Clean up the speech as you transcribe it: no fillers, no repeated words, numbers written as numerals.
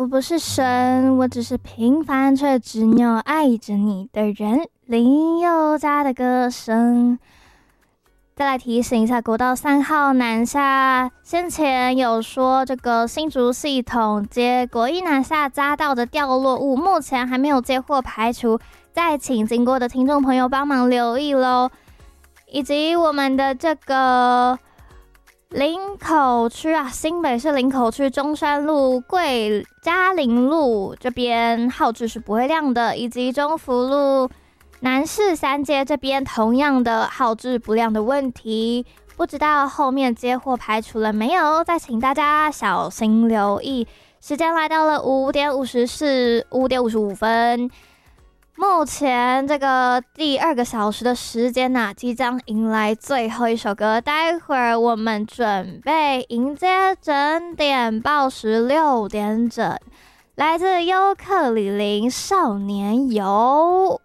我不是神，我只是平凡却执拗爱着你的人。林宥嘉的歌声。再来提醒一下，国道3号南下，先前有说这个新竹系统接国一南下匝道的掉落物，目前还没有接获排除，再请经过的听众朋友帮忙留意咯。以及我们的这个林口区啊，新北市林口区中山路、嘉陵路这边号志是不会亮的，以及中福路、南市三街这边同样的号志不亮的问题，不知道后面接获排除了没有？再请大家小心留意。时间来到了5点55分。目前这个第2个小时的时间即将迎来最后一首歌，待会儿我们准备迎接整点报时6点整，来自尤克里里少年游。